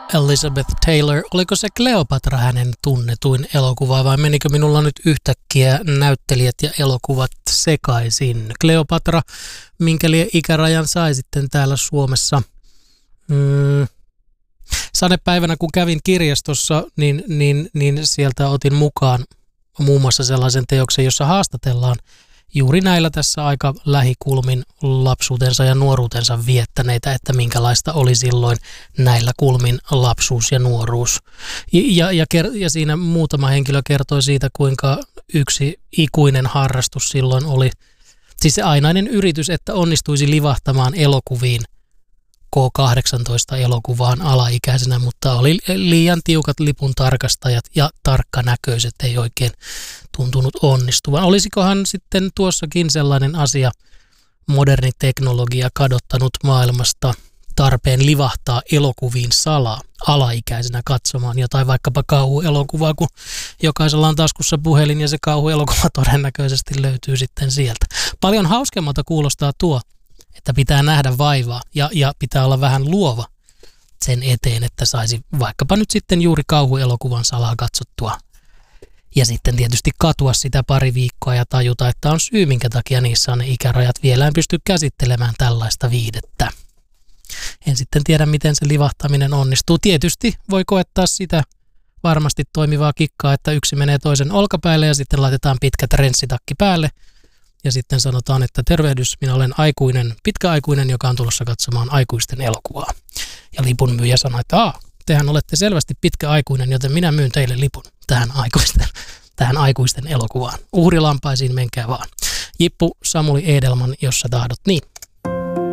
Elizabeth Taylor, oliko se Kleopatra hänen tunnetuin elokuva vai menikö minulla nyt yhtäkkiä näyttelijät ja elokuvat sekaisin? Kleopatra, minkä ikärajan sai sitten täällä Suomessa? Sadepäivänä kun kävin kirjastossa, niin sieltä otin mukaan muun muassa sellaisen teoksen, jossa haastatellaan juuri näillä tässä aika lähikulmin lapsuutensa ja nuoruutensa viettäneitä, että minkälaista oli silloin näillä kulmin lapsuus ja nuoruus. Ja siinä muutama henkilö kertoi siitä, kuinka yksi ikuinen harrastus silloin oli, siis se ainainen yritys, että onnistuisi livahtamaan elokuviin K-18-elokuvaan alaikäisenä, mutta oli liian tiukat lipun tarkastajat ja tarkkanäköiset ei oikein tuntunut onnistuvan. Olisikohan sitten tuossakin sellainen asia, moderni teknologia kadottanut maailmasta tarpeen livahtaa elokuviin salaa alaikäisenä katsomaan jotain vaikkapa kauhuelokuvaa, kun jokaisella on taskussa puhelin ja se kauhuelokuva todennäköisesti löytyy sitten sieltä. Paljon hauskemmalta kuulostaa tuo, että pitää nähdä vaivaa ja pitää olla vähän luova sen eteen, että saisi vaikkapa nyt sitten juuri kauhuelokuvan salaa katsottua. Ja sitten tietysti katua sitä pari viikkoa ja tajuta, että on syy, minkä takia niissä on ne ikärajat. Vielä en pysty käsittelemään tällaista viihdettä. En sitten tiedä, miten se livahtaminen onnistuu. Tietysti voi koettaa sitä varmasti toimivaa kikkaa, että yksi menee toisen olkapäälle ja sitten laitetaan pitkä trenssitakki päälle. Ja sitten sanotaan, että tervehdys, minä olen pitkäaikuinen, joka on tulossa katsomaan aikuisten elokuvaa. Ja lipunmyyjä sanoi, että tehän olette selvästi pitkäaikuinen, joten minä myyn teille lipun tähän aikuisten elokuvaan. Uhrilampaisiin menkää vaan. Jippu Samuli Edelman, jos sä tahdot niin.